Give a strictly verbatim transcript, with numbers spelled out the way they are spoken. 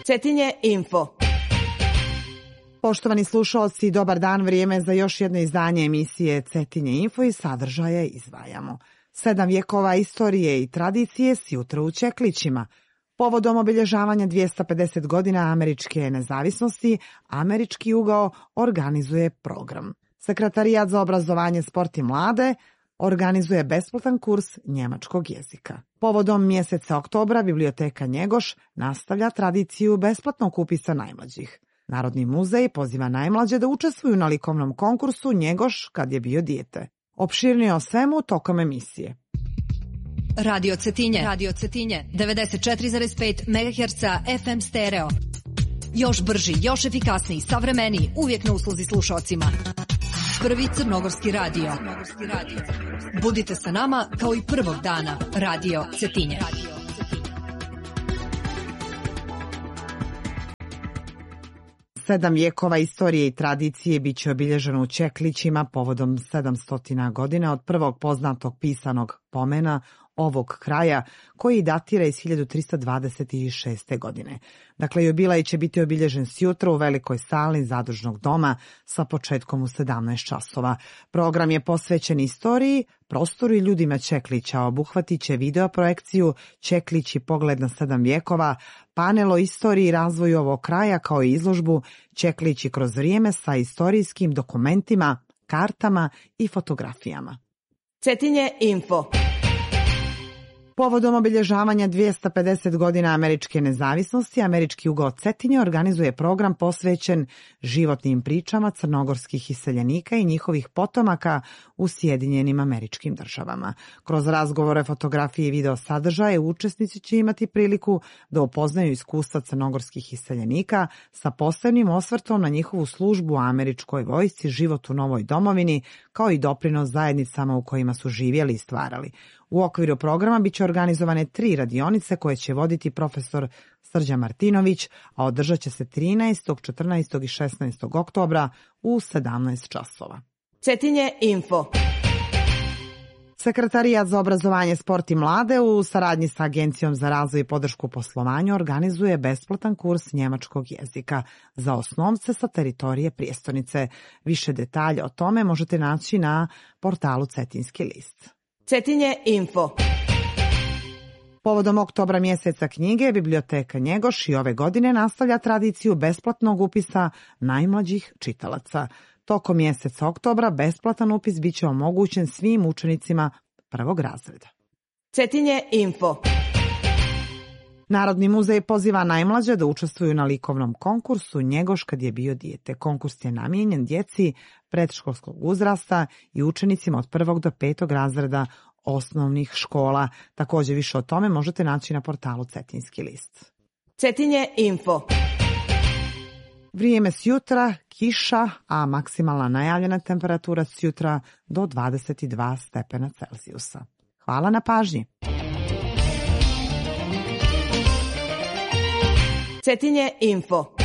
Cetinje Info. Poštovani slušalci, dobar dan, vrijeme za još jedno izdanje emisije Cetinje Info i sadržaje izdvajamo. Sedam vjekova istorije i tradicije s jutra u Čeklićima. Povodom obilježavanja dvjesto pedeset godina američke nezavisnosti, Američki ugao organizuje program. Sekretarijat za obrazovanje, sport i mlade organizuje besplatan kurs njemačkog jezika. Povodom mjeseca oktobra Biblioteka Njegoš nastavlja tradiciju besplatnog upisa najmlađih. Narodni muzej poziva najmlađe da učestvuju na likovnom konkursu Njegoš kad je bio dijete. Opširnije o svemu tokom emisije. Radio Cetinje, Radio Cetinje, devedeset četiri zarez pet megaherca F M stereo. Još brži, još efikasniji, savremeniji, uvijek na usluzi slušalcima. Prvi crnogorski radio. Budite sa nama kao i prvog dana. Radio Cetinje. Sedam vjekova istorije i tradicije bit će obilježeno u Čeklićima povodom sedamsto godina od prvog poznatog pisanog pomena ovog kraja, koji datira iz hiljadu trista dvadeset šeste. godine. Dakle, jubilej će biti obilježen sjutra u velikoj sali Zadružnog doma sa početkom u sedamnaest časova. Program je posvećen istoriji, prostoru i ljudima Čeklića, obuhvatit će video projekciju Čeklić i pogled na sedam vjekova, panel o istoriji i razvoju ovog kraja, kao i izložbu Čeklići kroz vrijeme sa istorijskim dokumentima, kartama i fotografijama. Cetinje Info. Povodom obilježavanja dvjesto pedeset godina američke nezavisnosti, Američki ugao Cetinje organizuje program posvećen životnim pričama crnogorskih iseljenika i njihovih potomaka u Sjedinjenim Američkim Državama. Kroz razgovore, fotografije i video sadržaje učesnici će imati priliku da upoznaju iskustva crnogorskih iseljenika sa posebnim osvrtom na njihovu službu u američkoj vojsci, život u novoj domovini, kao i doprinos zajednicama u kojima su živjeli i stvarali. U okviru programa bit će organizovane tri radionice koje će voditi profesor Srđan Martinović, a održat će se trinaestog, četrnaestog i šesnaestog oktobra u sedamnaest časova. Cetinje Info. Sekretarijat za obrazovanje, sport i mlade u saradnji sa Agencijom za razvoj i podršku poslovanju organizuje besplatan kurs njemačkog jezika za osnovce sa teritorije prijestolnice. Više detalja o tome možete naći na portalu Cetinski list. Cetinje Info. Povodom oktobra mjeseca knjige, Biblioteka Njegoš i ove godine nastavlja tradiciju besplatnog upisa najmlađih čitalaca. Tokom mjeseca oktobra besplatan upis bit će omogućen svim učenicima prvog razreda. Cetinje Info. Narodni muzej poziva najmlađe da učestvuju na likovnom konkursu Njegoš kad je bio dijete. Konkurs je namijenjen djeci predškolskog uzrasta i učenicima od prvog do petog razreda osnovnih škola. Također više o tome možete naći na portalu Cetinski list. Cetinje Info. Vrijeme sjutra, kiša, a maksimalna najavljena temperatura sjutra do dvadeset dva stepena Celzijusa. Hvala na pažnji. Cetinje Info.